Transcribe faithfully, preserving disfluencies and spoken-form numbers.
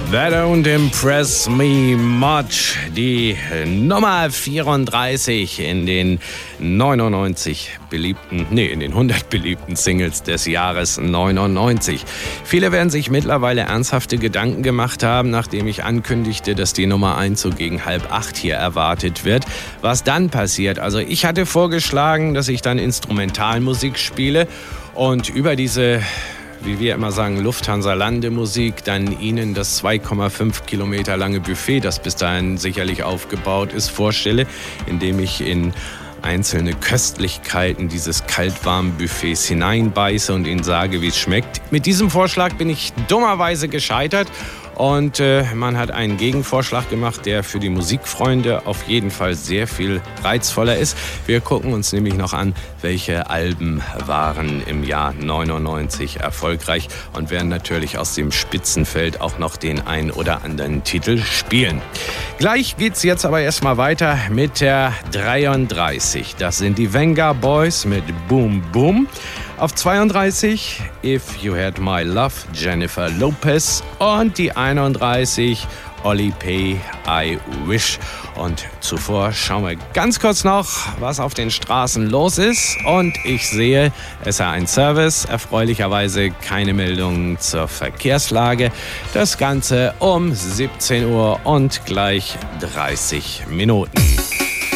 That don't impress me much. Die Nummer vierunddreißig in den neunundneunzig beliebten, nee, in den hundert beliebten Singles des Jahres neunundneunzig. Viele werden sich mittlerweile ernsthafte Gedanken gemacht haben, nachdem ich ankündigte, dass die Nummer eins so gegen halb acht hier erwartet wird. Was dann passiert? Also ich hatte vorgeschlagen, dass ich dann Instrumentalmusik spiele und über diese, wie wir immer sagen, Lufthansa-Landemusik, dann Ihnen das zwei Komma fünf Kilometer lange Buffet, das bis dahin sicherlich aufgebaut ist, vorstelle, indem ich in einzelne Köstlichkeiten dieses kaltwarmen Buffets hineinbeiße und Ihnen sage, wie es schmeckt. Mit diesem Vorschlag bin ich dummerweise gescheitert. Und äh, man hat einen Gegenvorschlag gemacht, der für die Musikfreunde auf jeden Fall sehr viel reizvoller ist. Wir gucken uns nämlich noch an, welche Alben waren im Jahr neunundneunzig erfolgreich und werden natürlich aus dem Spitzenfeld auch noch den ein oder anderen Titel spielen. Gleich geht's jetzt aber erstmal weiter mit der dreiunddreißig. Das sind die Venga Boys mit Boom Boom. Auf zweiunddreißig If You Had My Love, Jennifer Lopez. Und die einunddreißig Oli P, I Wish. Und zuvor schauen wir ganz kurz noch, was auf den Straßen los ist. Und ich sehe, S R eins Service, erfreulicherweise keine Meldungen zur Verkehrslage. Das Ganze um siebzehn Uhr und gleich dreißig Minuten.